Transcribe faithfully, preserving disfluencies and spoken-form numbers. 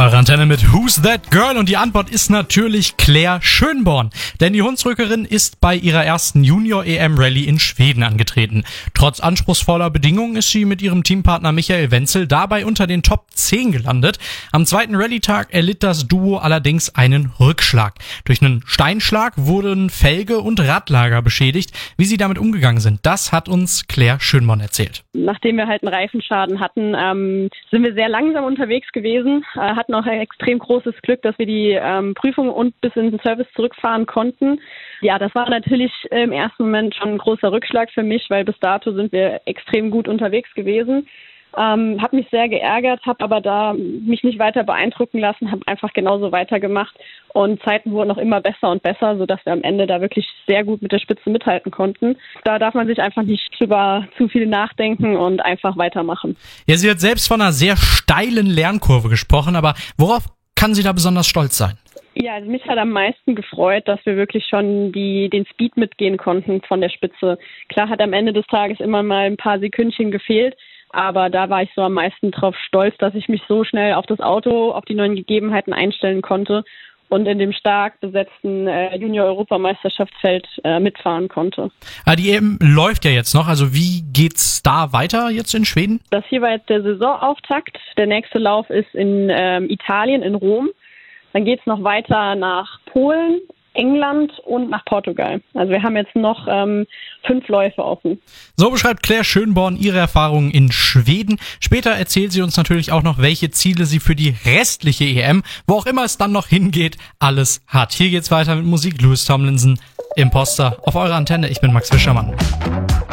Eure Antenne mit Who's That Girl? Und die Antwort ist natürlich Claire Schönborn. Denn die Hunsrückerin ist bei ihrer ersten Junior-E M-Rallye in Schweden angetreten. Trotz anspruchsvoller Bedingungen ist sie mit ihrem Teampartner Michael Wenzel dabei unter den Top zehn gelandet. Am zweiten Rallye-Tag erlitt das Duo allerdings einen Rückschlag. Durch einen Steinschlag wurden Felge und Radlager beschädigt. Wie sie damit umgegangen sind, das hat uns Claire Schönborn erzählt. Nachdem wir halt einen Reifenschaden hatten, ähm, sind wir sehr langsam unterwegs gewesen, äh, hatten auch ein extrem großes Glück, dass wir die ähm, Prüfung und bis in den Service zurückfahren konnten. Ja, das war natürlich im ersten Moment schon ein großer Rückschlag für mich, weil bis dato sind wir extrem gut unterwegs gewesen. Ähm, habe mich sehr geärgert, habe aber da mich nicht weiter beeindrucken lassen, habe einfach genauso weitergemacht und Zeiten wurden auch immer besser und besser, sodass wir am Ende da wirklich sehr gut mit der Spitze mithalten konnten. Da darf man sich einfach nicht drüber zu viel nachdenken und einfach weitermachen. Ja, sie hat selbst von einer sehr steilen Lernkurve gesprochen, aber worauf kann sie da besonders stolz sein? Ja, also mich hat am meisten gefreut, dass wir wirklich schon die den Speed mitgehen konnten von der Spitze. Klar hat am Ende des Tages immer mal ein paar Sekündchen gefehlt, aber da war ich so am meisten drauf stolz, dass ich mich so schnell auf das Auto, auf die neuen Gegebenheiten einstellen konnte und in dem stark besetzten äh, Junior-Europameisterschaftsfeld äh, mitfahren konnte. Ah, die E M läuft ja jetzt noch, also wie geht's da weiter jetzt in Schweden? Das hier war jetzt der Saisonauftakt. Der nächste Lauf ist in ähm, Italien, in Rom. Dann geht's noch weiter nach Polen, England und nach Portugal. Also wir haben jetzt noch ähm, fünf Läufe offen. So beschreibt Claire Schönborn ihre Erfahrungen in Schweden. Später erzählt sie uns natürlich auch noch, welche Ziele sie für die restliche E M, wo auch immer es dann noch hingeht, alles hat. Hier geht's weiter mit Musik. Louis Tomlinson, Imposter, auf eurer Antenne. Ich bin Max Fischermann.